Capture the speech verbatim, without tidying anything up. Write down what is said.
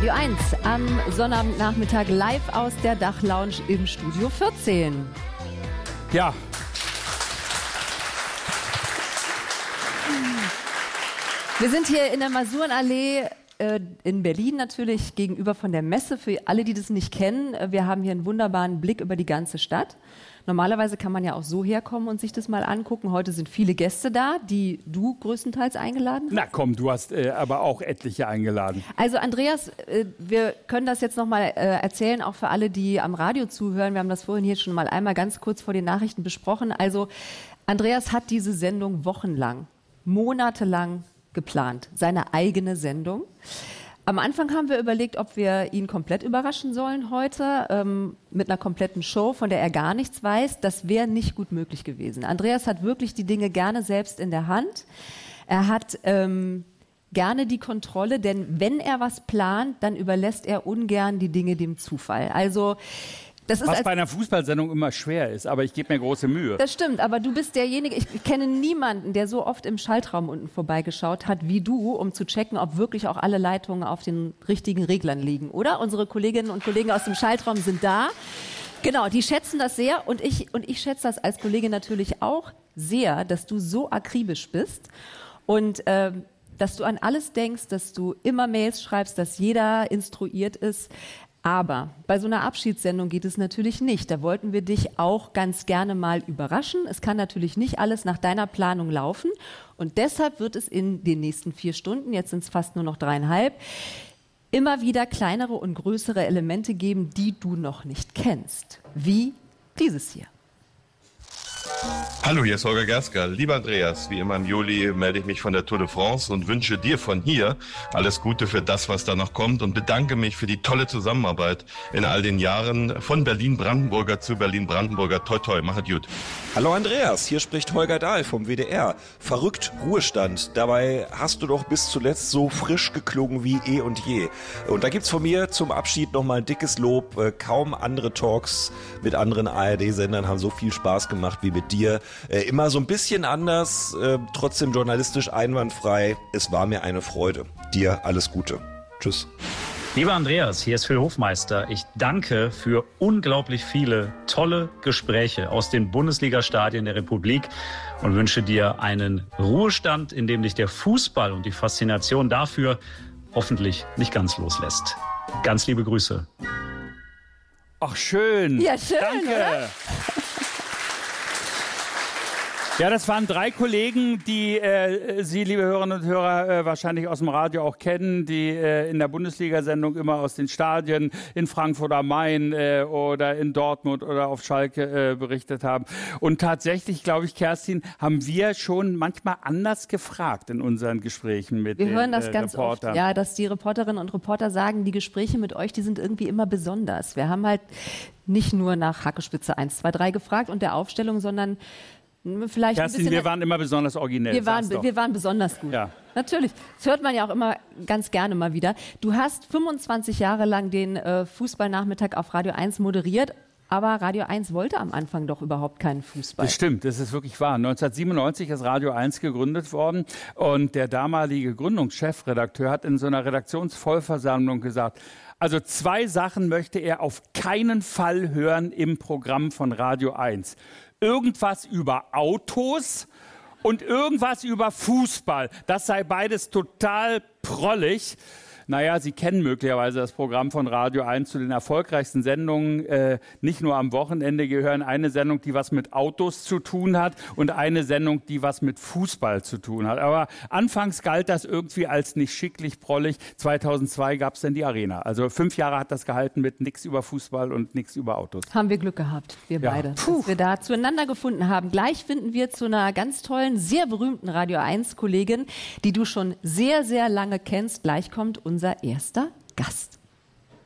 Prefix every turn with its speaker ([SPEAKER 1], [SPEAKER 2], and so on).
[SPEAKER 1] Radio eins am Sonnabendnachmittag live aus der Dachlounge im Studio vierzehn.
[SPEAKER 2] Ja.
[SPEAKER 1] Wir sind hier in der Masurenallee äh, in Berlin natürlich gegenüber von der Messe. Für alle, die das nicht kennen, äh, wir haben hier einen wunderbaren Blick über die ganze Stadt. Normalerweise kann man ja auch so herkommen und sich das mal angucken. Heute sind viele Gäste da, die du größtenteils eingeladen hast.
[SPEAKER 2] Na komm, du hast äh, aber auch etliche eingeladen.
[SPEAKER 1] Also Andreas, äh, wir können das jetzt nochmal äh, erzählen, auch für alle, die am Radio zuhören. Wir haben das vorhin hier schon mal einmal ganz kurz vor den Nachrichten besprochen. Also Andreas hat diese Sendung wochenlang, monatelang geplant, seine eigene Sendung. Am Anfang haben wir überlegt, ob wir ihn komplett überraschen sollen heute ähm, mit einer kompletten Show, von der er gar nichts weiß. Das wäre nicht gut möglich gewesen. Andreas hat wirklich die Dinge gerne selbst in der Hand. Er hat ähm, gerne die Kontrolle, denn wenn er was plant, dann überlässt er ungern die Dinge dem Zufall. Also das ist
[SPEAKER 2] was bei einer Fußballsendung immer schwer ist, aber ich gebe mir große Mühe.
[SPEAKER 1] Das stimmt, aber du bist derjenige, ich kenne niemanden, der so oft im Schaltraum unten vorbeigeschaut hat wie du, um zu checken, ob wirklich auch alle Leitungen auf den richtigen Reglern liegen, oder? Unsere Kolleginnen und Kollegen aus dem Schaltraum sind da. Genau, die schätzen das sehr und ich, und ich schätze das als Kollegin natürlich auch sehr, dass du so akribisch bist und ähm, dass du an alles denkst, dass du immer Mails schreibst, dass jeder instruiert ist. Aber bei so einer Abschiedssendung geht es natürlich nicht. Da wollten wir dich auch ganz gerne mal überraschen. Es kann natürlich nicht alles nach deiner Planung laufen. Und deshalb wird es in den nächsten vier Stunden, jetzt sind es fast nur noch dreieinhalb, immer wieder kleinere und größere Elemente geben, die du noch nicht kennst. Wie dieses hier.
[SPEAKER 3] Hallo, hier ist Holger Gersker. Lieber Andreas, wie immer im Juli melde ich mich von der Tour de France und wünsche dir von hier alles Gute für das, was da noch kommt und bedanke mich für die tolle Zusammenarbeit in all den Jahren von Berlin-Brandenburger zu Berlin-Brandenburger. Toi, toi, machet gut.
[SPEAKER 4] Hallo Andreas, hier spricht Holger Dahl vom W D R. Verrückt Ruhestand, dabei hast du doch bis zuletzt so frisch geklungen wie eh und je. Und da gibt's von mir zum Abschied nochmal ein dickes Lob. Kaum andere Talks mit anderen A R D-Sendern haben so viel Spaß gemacht wie mit dir. Äh, immer so ein bisschen anders, äh, trotzdem journalistisch einwandfrei. Es war mir eine Freude. Dir alles Gute. Tschüss.
[SPEAKER 5] Lieber Andreas, hier ist Phil Hofmeister. Ich danke für unglaublich viele tolle Gespräche aus den Bundesliga-Stadien der Republik und wünsche dir einen Ruhestand, in dem dich der Fußball und die Faszination dafür hoffentlich nicht ganz loslässt. Ganz liebe Grüße.
[SPEAKER 2] Ach, schön.
[SPEAKER 1] Ja, schön,
[SPEAKER 2] Danke.
[SPEAKER 1] Oder?
[SPEAKER 2] Ja, das waren drei Kollegen, die äh, Sie, liebe Hörerinnen und Hörer, äh, wahrscheinlich aus dem Radio auch kennen, die äh, in der Bundesliga-Sendung immer aus den Stadien in Frankfurt am Main äh, oder in Dortmund oder auf Schalke äh, berichtet haben. Und tatsächlich, glaube ich, Kerstin, haben wir schon manchmal anders gefragt in unseren Gesprächen mit
[SPEAKER 1] wir
[SPEAKER 2] den
[SPEAKER 1] hören das
[SPEAKER 2] äh,
[SPEAKER 1] ganz
[SPEAKER 2] Reportern.
[SPEAKER 1] oft, ja, dass die Reporterinnen und Reporter sagen, die Gespräche mit euch, die sind irgendwie immer besonders. Wir haben halt nicht nur nach Hackespitze eins, zwei, drei gefragt und der Aufstellung, sondern vielleicht
[SPEAKER 2] Kerstin,
[SPEAKER 1] ein bisschen,
[SPEAKER 2] wir waren immer besonders originell.
[SPEAKER 1] Wir waren, wir waren besonders gut.
[SPEAKER 2] Ja.
[SPEAKER 1] Natürlich. Das hört man ja auch immer ganz gerne mal wieder. Du hast fünfundzwanzig Jahre lang den äh, Fußballnachmittag auf Radio eins moderiert. Aber Radio eins wollte am Anfang doch überhaupt keinen Fußball.
[SPEAKER 2] Das stimmt, das ist wirklich wahr. neunzehnhundertsiebenundneunzig ist Radio eins gegründet worden und der damalige Gründungschefredakteur hat in so einer Redaktionsvollversammlung gesagt, also zwei Sachen möchte er auf keinen Fall hören im Programm von Radio eins. Irgendwas über Autos und irgendwas über Fußball. Das sei beides total prollig. Naja, Sie kennen möglicherweise das Programm von Radio eins zu den erfolgreichsten Sendungen. Äh, nicht nur am Wochenende gehören eine Sendung, die was mit Autos zu tun hat und eine Sendung, die was mit Fußball zu tun hat. Aber anfangs galt das irgendwie als nicht schicklich prollig. zweitausendzwei gab es dann die Arena. Also fünf Jahre hat das gehalten mit nichts über Fußball und nichts über Autos.
[SPEAKER 1] Haben wir Glück gehabt, wir
[SPEAKER 2] Ja.
[SPEAKER 1] beide,
[SPEAKER 2] Puh.
[SPEAKER 1] dass wir da zueinander gefunden haben. Gleich finden wir zu einer ganz tollen, sehr berühmten Radio eins Kollegin, die du schon sehr, sehr lange kennst. Gleich kommt unser erster Gast.